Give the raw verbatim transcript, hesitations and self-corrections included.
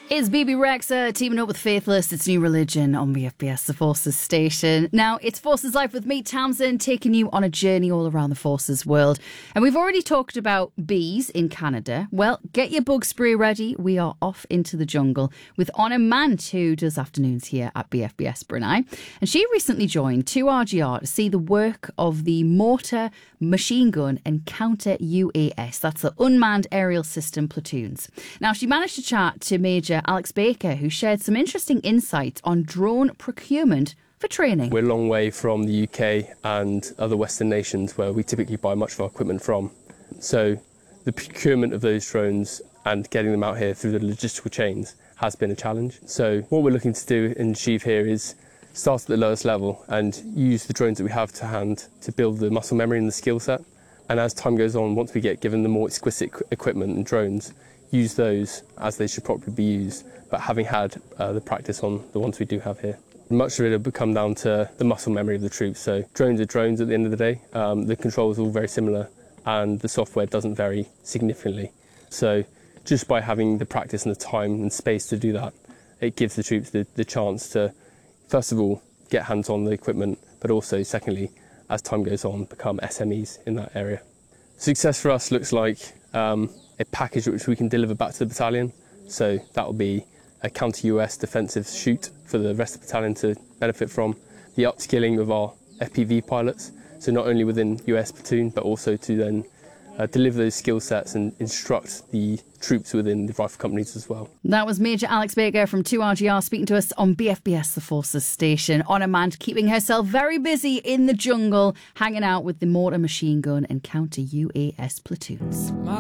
It's B B Rexa teaming up with Faithless. It's New Religion on B F B S, the Forces station. Now, it's Forces Life with me, Tamsin, taking you on a journey all around the Forces world. And we've already talked about bees in Canada. Well, get your bug spray ready. We are off into the jungle with Honor Mant, who does afternoons here at B F B S Brunei. And she recently joined two R G R to see the work of the Mortar, Machine Gun and Counter U A S. That's the Unmanned Aerial System platoons. Now, she managed to chat to Major Alex Baker, who shared some interesting insights on drone procurement for training. We're a long way from the U K and other Western nations where we typically buy much of our equipment from. So the procurement of those drones and getting them out here through the logistical chains has been a challenge. So what we're looking to do and achieve here is start at the lowest level and use the drones that we have to hand to build the muscle memory and the skill set. And as time goes on, once we get given the more exquisite equipment and drones, use those as they should properly be used, but having had uh, the practice on the ones we do have here. Much of it will come down to the muscle memory of the troops. So drones are drones at the end of the day. Um, the controls are all very similar and the software doesn't vary significantly. So just by having the practice and the time and space to do that, it gives the troops the, the chance to, first of all, get hands on the equipment, but also, secondly, as time goes on, become S M Es in that area. Success for us looks like um, a package which we can deliver back to the battalion. So that will be a counter-U S defensive shoot for the rest of the battalion to benefit from. The upskilling of our F P V pilots, so not only within U S platoon, but also to then uh, deliver those skill sets and instruct the troops within the rifle companies as well. That was Major Alex Baker from two R G R speaking to us on B F B S, the Forces station. Honor Mant keeping herself very busy in the jungle, hanging out with the Mortar, Machine Gun and Counter U A S platoons.